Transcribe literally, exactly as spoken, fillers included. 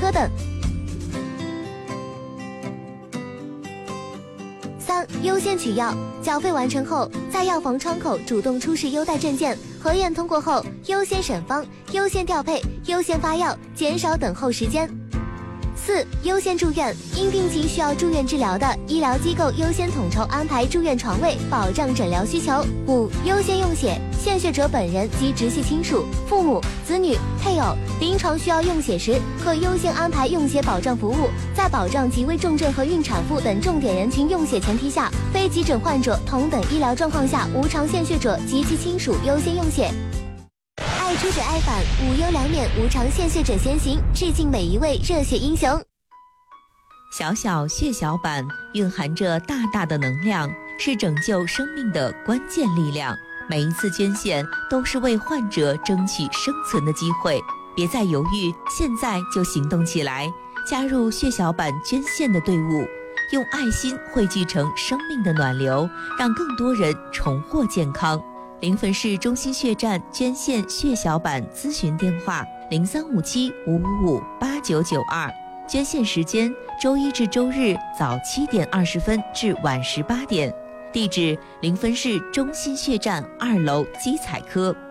科等。三、优先取药，缴费完成后，在药房窗口主动出示优待证件，核验通过后，优先审方，优先调配，优先发药，减少等候时间。四、优先住院，因病情需要住院治疗的医疗机构优先统筹安排住院床位，保障诊疗需求。五、优先用血，献血者本人及直系亲属、父母、子女、配偶临床需要用血时，可优先安排用血保障服务，在保障极危重症和孕产妇等重点人群用血前提下，非急诊患者同等医疗状况下无偿献血者及其亲属优先用血。爱出者爱返，无忧两免，无偿献血者先行，致敬每一位热血英雄。 小小血小板蕴含着大大的能量，是拯救生命的关键力量。每一次捐献都是为患者争取生存的机会，别再犹豫，现在就行动起来，加入血小板捐献的队伍，用爱心汇聚成生命的暖流，让更多人重获健康。临汾市中心血站捐献血小板咨询电话：零三五七五五五八九九二。捐献时间：周一至周日早七点二十分至晚十八点。地址：临汾市中心血站二楼基彩科。